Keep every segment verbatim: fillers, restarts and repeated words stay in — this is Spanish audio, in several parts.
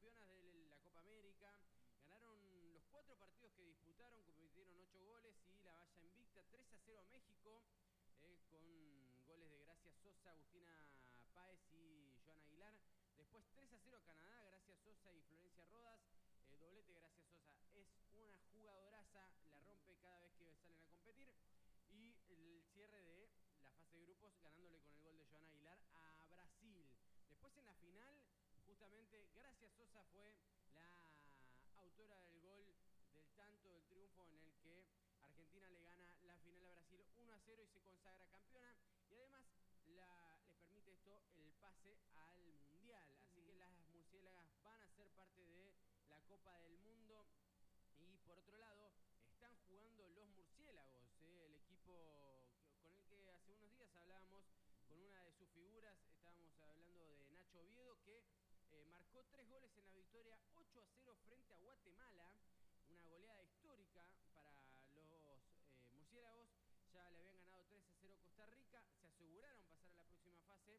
campeonas de la Copa América. Ganaron los cuatro partidos que disputaron, convirtieron ocho goles y la valla invicta. tres a cero a México, eh, con goles de Gracia Sosa, Agustina Páez y Joana Aguilar. Después tres a cero a Canadá, Gracia Sosa y Florencia Rodas. Eh, doblete Gracia Sosa, es una jugadoraza, la rompe cada vez que salen a competir. Y el cierre de la fase de grupos ganándole con el gol de Joana Aguilar a Brasil. Después en la final, justamente Gracia Sosa fue la autora del gol del tanto del triunfo en el que Argentina le gana la final a Brasil uno a cero y se consagra campeona. Y además la, les permite esto el pase al Mundial. Así que las murciélagas van a ser parte de la Copa del Mundo. Y por otro lado, están jugando los murciélagos, ¿eh? El equipo con el que hace unos días hablábamos con una de sus figuras. Estábamos hablando de Nacho Oviedo, que eh, marcó tres goles en la victoria ocho a cero frente a Guatemala. Una goleada histórica para los eh, murciélagos. Ya le habían ganado tres a cero Costa Rica. Se aseguraron pasar a la próxima fase.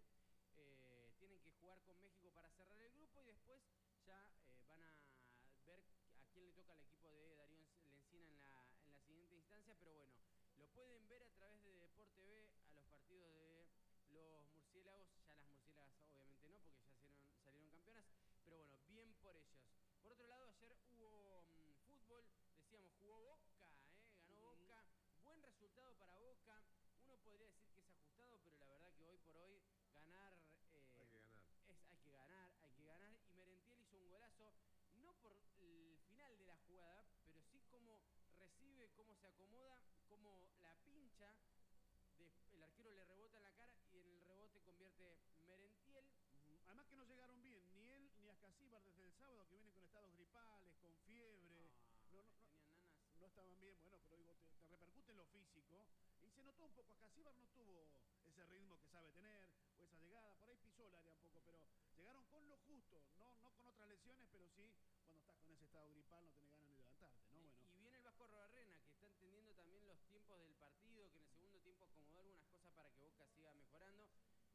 Eh, tienen que jugar con México para cerrar el grupo y después ya eh, van a ver a quién le toca al equipo de Darío Lencina en la, en la siguiente instancia. Pero bueno, lo pueden ver a través de Deporte T V a los partidos de los murciélagos. Ya las murciélagas obviamente no, porque ya salieron, salieron campeonas. Pero bueno, bien por ellos. Por otro lado, ayer hubo um, fútbol. Decíamos, jugó Boca, ¿eh? Ganó Boca. Buen resultado para Boca. Uno podría decir que es ajustado, pero la verdad que hoy por hoy ganar, eh, hay que ganar. Es, hay que ganar, hay que ganar. Y Merentiel hizo un golazo, no por el final de la jugada, pero sí cómo recibe, cómo se acomoda, cómo la pincha. De, el arquero le rebota en la cara y en el rebote convierte Merentiel. Uh-huh. Además que no llegaron bien, ni él ni Ascasíbar desde el sábado, que vienen con estados gripales, con fiebre. Ah, no, no, no, tenían nanas. No estaban bien, bueno, pero digo, te, te repercute en lo físico. Y se notó un poco, Ascasíbar no tuvo ese ritmo que sabe tener, o esa llegada, por ahí pisó el área un poco, pero llegaron con lo justo, no, no con otras lesiones, pero sí, cuando estás con ese estado gripal no tenés ganas de levantarte, ¿no? Bueno. Y viene el Vasco Arrobarrena, que está entendiendo también los tiempos del partido, que en el segundo tiempo acomodó algunas cosas para que Boca siga mejorando.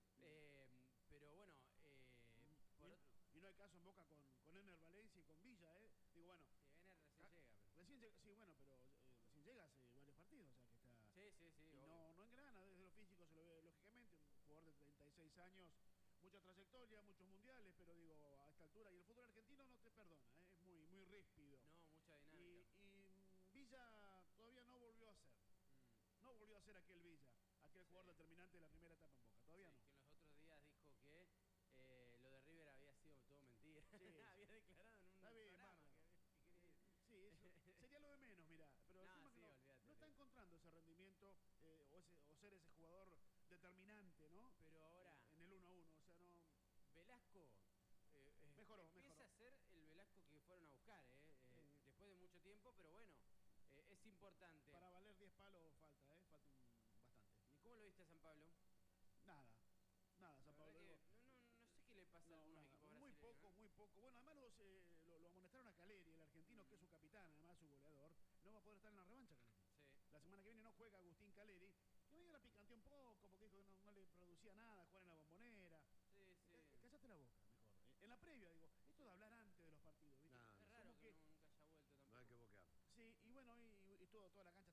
Eh, pero bueno, eh, por y, otro... y no hay caso en Boca con, con Ener Valencia y con Villa, ¿eh? Digo, bueno. Sí, Ener recién ah, llega. Pero... Recién llega, sí, bueno, pero eh, recién llega hace varios partidos, o sea que está... Sí, sí, sí. Y no, no engrana, desde lo físico se lo ve, lógicamente, un jugador de treinta y seis años, mucha trayectoria, muchos mundiales, pero digo, a esta altura, y el fútbol argentino no te perdona, ¿eh? Es muy, muy ríspido. No, mucha dinámica. Y, y Villa todavía no volvió a ser. Mm. No volvió a ser aquel Villa, aquel sí. jugador determinante de la primera etapa en Boca, todavía sí, no. Que en los otros días dijo que eh, lo de River había sido todo mentira. Sí, había declarado en un está bien, programa Marco. que, que quería... Sí, eso sería lo de menos, mirá. Pero el no, tema sí, que no, olvídate, no está encontrando ese rendimiento eh, o, ese, o ser ese jugador determinante, ¿no? Pero ahora... En el uno a uno, o sea, no... Velasco... Eh, mejoró, empieza mejoró. a ser el Velasco que fueron a buscar, eh, eh, sí. después de mucho tiempo, pero bueno, eh, es importante. Para valer diez palos falta, ¿eh? Falta un, bastante. ¿Y cómo lo viste a San Pablo? Nada. Nada, San Pablo. Que, no, no, no sé qué le pasa no, a algunos nada, equipos muy brasileños. Muy poco, ¿eh? muy poco. Bueno, además los, eh, lo, lo amonestaron a Caleri, el argentino, mm. que es su capitán, además su goleador. No va a poder estar en la revancha, Caleri. Sí. La semana que viene no juega Agustín Caleri, que medio la picanteó un poco, porque dijo que no, no le producía nada jugar en la Bombonera. Sí, sí. Cállate la boca, mejor. En la previa, digo, esto de hablar antes de los partidos, ¿viste? No, es raro que, que nunca haya vuelto tampoco. No hay que boquear. Sí, y bueno, y, y todo, toda la cancha